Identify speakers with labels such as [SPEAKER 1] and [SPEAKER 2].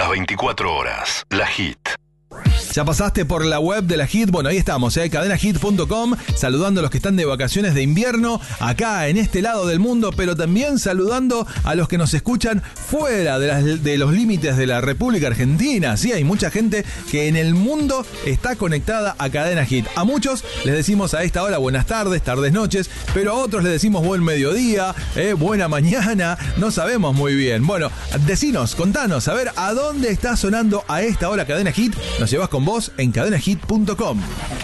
[SPEAKER 1] 24 horas. La Hit.
[SPEAKER 2] ¿Ya pasaste por la web de la Hit? Bueno, ahí estamos, cadenahit.com, saludando a los que están de vacaciones de invierno, acá en este lado del mundo, pero también saludando a los que nos escuchan fuera de los límites de la República Argentina. Sí, hay mucha gente que en el mundo está conectada a Cadena Hit. A muchos les decimos a esta hora buenas tardes, tardes, noches, pero a otros les decimos buen mediodía, buena mañana, no sabemos muy bien. Bueno, decinos, contanos, a ver, ¿a dónde está sonando a esta hora Cadena Hit? Nos llevas con vos en cadenahit.com.